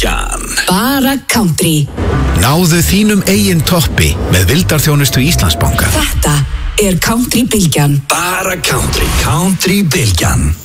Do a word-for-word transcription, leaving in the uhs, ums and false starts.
Bylgjan. Bara country. Náðu þínum eigin toppi með vildarþjónustu Íslandsbanka. Þetta er Country Bylgjan. Bara country, Country Bylgjan.